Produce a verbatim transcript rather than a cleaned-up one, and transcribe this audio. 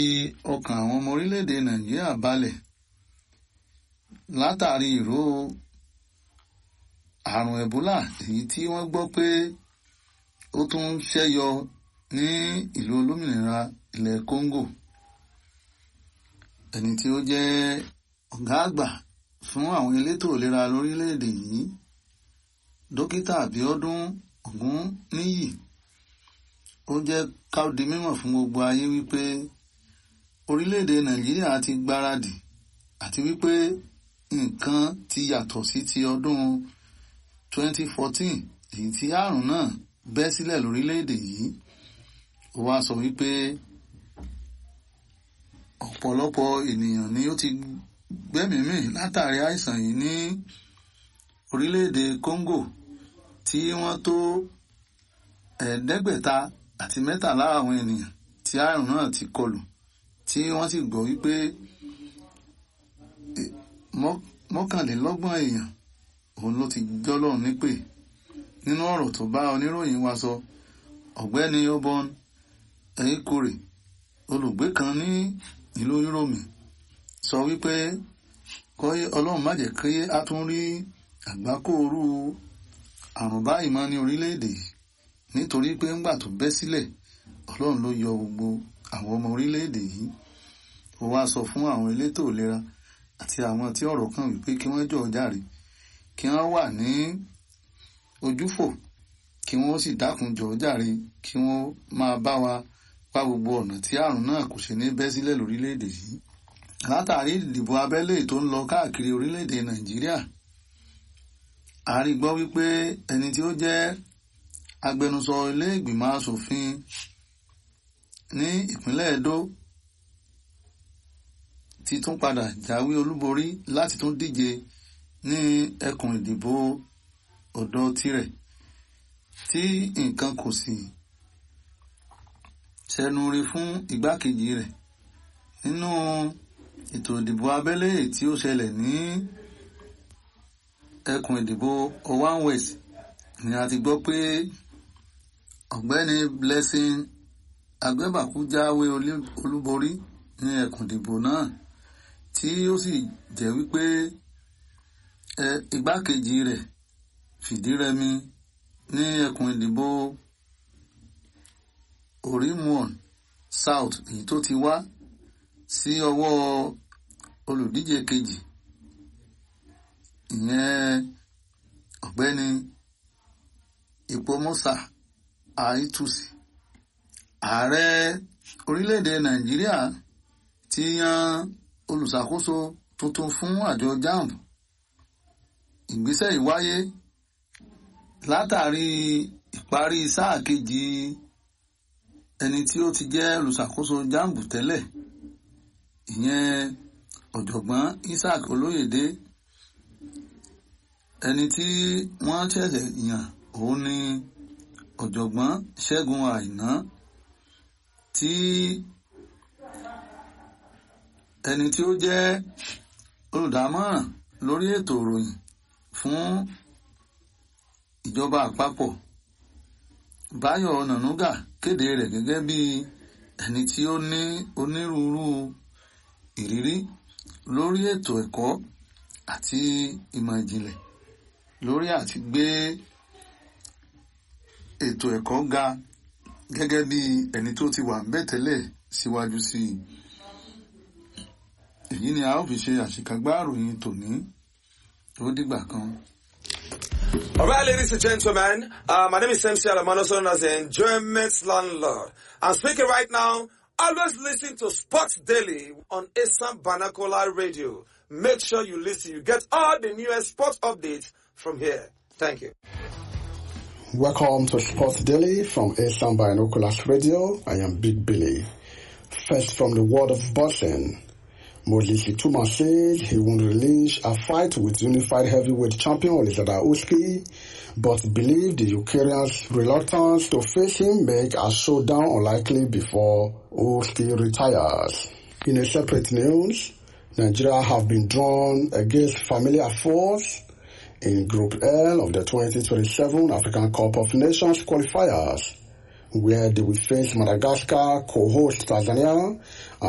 ọkàn àwọn ọmọ orílẹ̀-èdè Nàìjíríà balẹ̀ látàrí ìró àrùn Ebola èyí tí wọ́n gbọ́ pé ó tún ṣẹ́yọ ní ìlú olómìnira ilẹ̀ Congo. Ẹni tí ó jẹ́ ọ̀gá àgbà fún àwọn elétò ìlera lórílẹ̀-èdè yìí, Dókítà Abíọ́dún Ògúnníyì, ó jẹ́ ká di mímọ̀ fún gbogbo ayé wípé orílẹ̀-èdè Nàìjíríà ti gbáradì àti wípé nǹkan ti yàtọ̀ sí ti ọdún twenty fourteen èyí tí àrùn náà bẹ́ sílẹ̀ lórílẹ̀-èdè yìí. Ó wá sọ wípé ọ̀pọ̀lọpọ̀ ènìyàn ni ó ti gbẹ́mìí mì látàrí àìsàn yìí ní orílẹ̀-èdè Congo tí wọ́n tó ẹ̀ẹ́dẹ́gbẹ̀ta àti mẹ́tàlá àwọn ènìyàn tí àrùn náà ti kọlù, tí wọ́n sì gbọ́ wípé mọ́kànlélọ́gbọ̀n èèyàn òun ló ti jọ́lọ́run nípè. Nínú ọ̀rọ̀ tó bá oníròyìn wa sọ, ọ̀gbẹ́ni Obon Eikore, olùgbé kan ní ìlú Yúróòmù, sọ wípé kọ́yé Ọlọ́run má jẹ́ kí a tún rí àgbákòrú àrùn báyìí mọ́ ní orílẹ̀-èdè yìí, nítorí pé ńgbà tó bẹ́ sílẹ̀ Ọlọ́run ló yọ gbogbo àwọn ọmọ orílẹ̀-èdè yìí. Ó wá sọ fún àwọn elétò ìlera àti àwọn tí ọ̀rọ̀ kàn wípé kí wọ́n jọ̀ọ́ jàre, kí wọ́n wà ní ojúfò, kí wọ́n sì dákun jọ̀ọ́ jàre, kí wọ́n máa bá wa pa gbogbo ọ̀nà tí àrùn náà kò ṣe ní bẹ́ sílẹ̀ lórílẹ̀-èdè yìí. Látàrí ìdìbò abẹ́lé tó ń lọ káàkiri orílẹ̀-èdè Nàìjíríà, a rí gbọ́ wípé ẹni tí ó jẹ́ agbẹnusọ ilé ìgbìmọ̀ asòfin ní ìpínlẹ̀ Edo ti tún padà jáwé olúborí láti tún díje ní ẹkùn ìdìbò ọ̀dọ̀ tirẹ̀, tí nǹkan kò sì ṣẹnu rí fún igbákejì rẹ̀. Nínú ètò ìdìbò abẹ́lé tí ó ṣẹlẹ̀ ní ẹkùn ìdìbò Owan West ni a ti gbọ́ pé ọ̀gbẹ́ni Blessing Agbẹ́bàkú jáwé olúborí ní ẹkùn ìdìbò náà, tí ó sì jẹ́ wípé igbákejì rẹ̀ fìdírẹmi ní ẹkùn ìdìbò Orimuon South èyí tó ti wá sí ọwọ́ olùdíje kejì, ìyẹn ọ̀gbẹ́ni Ipomosa Aitusi. Ààrẹ orílẹ̀-èdè Nàìjíríà ti yan olùṣàkóso tuntun fún àjọ JAMB. Ìgbésẹ̀ yìí wáyé látàrí ìparí sáà kejì ẹni tí ó ti jẹ́ olùṣàkóso JAMB tẹ́lẹ̀, ìyẹn ọ̀jọ̀gbọ́n Isaac Olóyèdé. Ẹni tí wọ́n ṣẹ̀ṣẹ̀ yàn òun ni ọ̀jọ̀gbọ́n Ṣẹ́gun Àìná, tí ẹni tí ó jẹ́ olùdámọ̀ràn lórí ètò ìròyìn fún ìjọba àpapọ̀, Báyọ̀ Ọ̀nànúgà, kéde rẹ̀ gẹ́gẹ́ bí ẹni tí ó ní onírúurú ìrírí lórí ètò ẹ̀kọ́ àti ìmọ̀ ìjìnlẹ̀ lórí àti gbé ètò ẹ̀kọ́ ga, gẹ́gẹ́ bí ẹni tó ti wà ńbẹ̀ tẹ́lẹ̀ síwájú sí i. Èyí ni a ó fi ṣe àṣekágbá ìròyìn tòní. Ó dìgbà kan. All right, ladies and gentlemen, uh, my name is M C Alamano, known as the Enjoyment Landlord. I'm speaking right now. Always listen to Sports Daily on Assam Vernacular Radio. Make sure you listen. You get all the newest sports updates from here. Thank you. Welcome to Sports Daily from Assam Vernacular Radio. I am Big Billy. First from the world of boxing. Moses Ituma says he won't release a fight with unified heavyweight champion Alexander Usyk, but believe the Ukrainian's reluctance to face him make a showdown unlikely before Usyk retires. In a separate news, Nigeria have been drawn against familiar foes in Group L of the twenty twenty-seven African Cup of Nations qualifiers, where they will face Madagascar, co-host Tanzania,